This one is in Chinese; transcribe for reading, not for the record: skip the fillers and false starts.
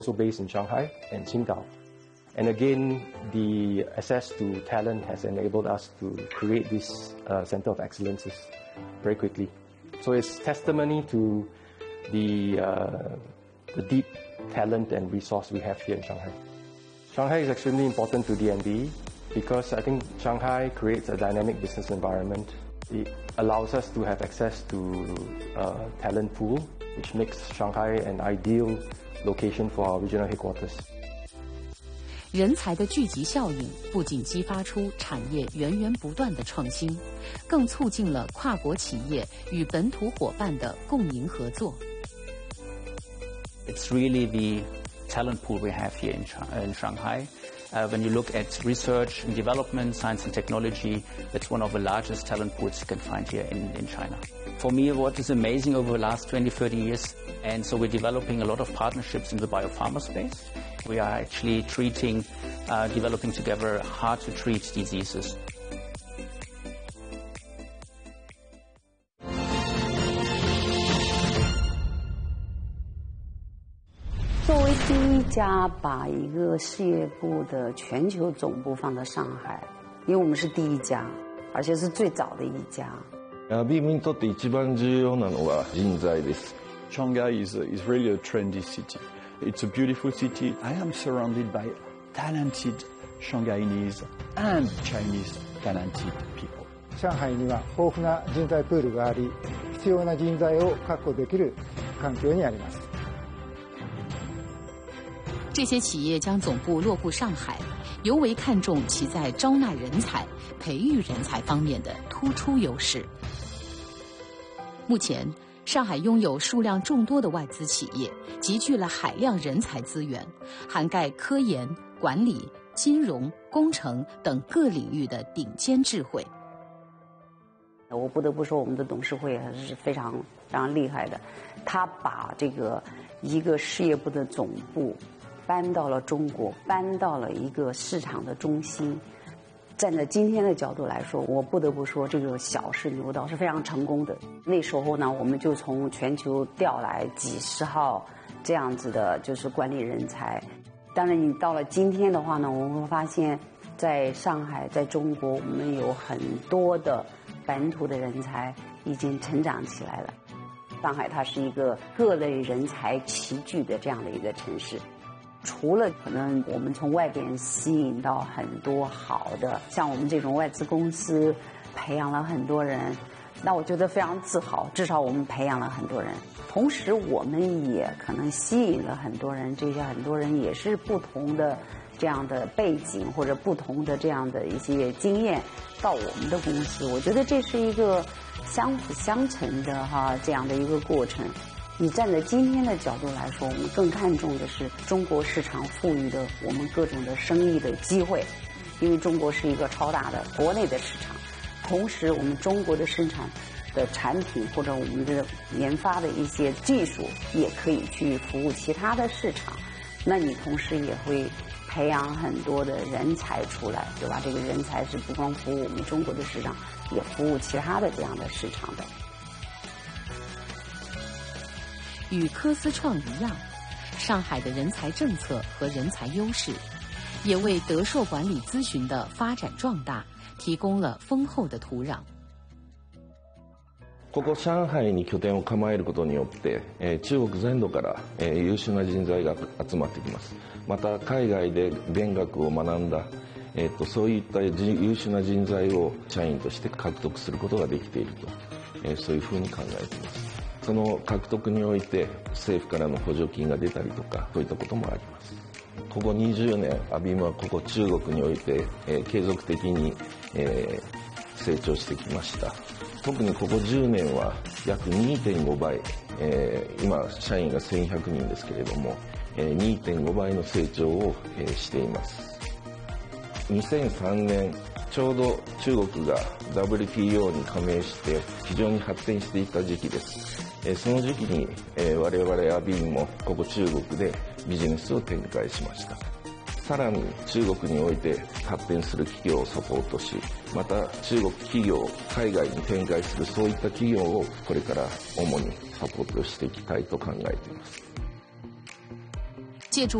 also based in Shanghai and Qingdao. And again, the access to talent has enabled us to create this center of excellences very quickly. So it's testimony to the deep talent and resource we have here in Shanghai. Shanghai is extremely important to DNB because I think Shanghai creates a dynamic business environment. It allows us to have access to a talent pool, which makes Shanghai an ideal location for our regional headquarters. 人才的聚集效应不仅激发出产业源源不断的创新，更促进了跨国企业与本土伙伴的共赢合作。 It's really the talent pool we have here in Shanghai. When you look at research and development, science and technology, it's one of the largest talent pools you can find here in China. For me, what is amazing over the last 20, 30 years, and so we're developing a lot of partnerships in the biopharma space. We are actually developing together hard-to-treat diseases. 作为第一家把一个事业部的全球总部放到上海，因为我们是第一家，而且是最早的一家。 ビームにとって一番重要なのは人材です。 Shanghai is really a trendy city. It's a beautiful city. I am surrounded by talented Shanghainese and Chinese talented people. 上海には豊富な人材プールがあり、必要な人材を確保できる環境にあります。 这些企业将总部落户上海，尤为看重其在招纳人才、培育人才方面的突出优势。目前，上海拥有数量众多的外资企业，集聚了海量人才资源，涵盖科研、管理、金融、工程等各领域的顶尖智慧。 我不得不说，我们的董事会还是非常非常厉害的，他把这个一个事业部的总部搬到了中国，搬到了一个市场的中心。站在今天的角度来说，我不得不说，这个小试牛刀是非常成功的。那时候呢，我们就从全球调来几十号这样子的，就是管理人才。当然，你到了今天的话呢，我们会发现，在上海，在中国，我们有很多的本土的人才已经成长起来了。上海它是一个各类人才齐聚的这样的一个城市。除了可能我们从外边吸引到很多好的，像我们这种外资公司培养了很多人，那我觉得非常自豪，至少我们培养了很多人。同时我们也可能吸引了很多人，这些很多人也是不同的这样的背景或者不同的这样的一些经验到我们的公司，我觉得这是一个相辅相成的这样的一个过程。你站在今天的角度来说，我们更看重的是中国市场赋予的我们各种的生意的机会，因为中国是一个超大的国内的市场，同时我们中国的生产的产品或者我们的研发的一些技术也可以去服务其他的市场，那你同时也会培养很多的人才出来，对吧？这个人才是不光服务我们中国的市场，也服务其他的这样的市场的。 与科思创一样，上海的人才政策和人才优势，也为德硕管理咨询的发展壮大提供了丰厚的土壤。 ここ上海に拠点を構えることによって、中国全土から、優秀な人材が集まってきます。また海外で勉学を学んだ、そういった優秀な人材を社員として獲得することができていると、そういうふうに考えています。その獲得において政府からの補助金が出たりとか、そういったこともあります。ここ20年、アビームはここ中国において、継続的に、成長してきました。特にここ10年は約 2.5 倍、今社員が1100人ですけれども、2.5 倍の成長を、しています。2003年ちょうど中国が WTO に加盟して非常に発展していた時期です。その時期に、我々アビーンもここ中国でビジネスを展開しました。さらに中国において発展する企業をサポートし、また中国企業を海外に展開するそういった企業をこれから主にサポートしていきたいと考えています。 借助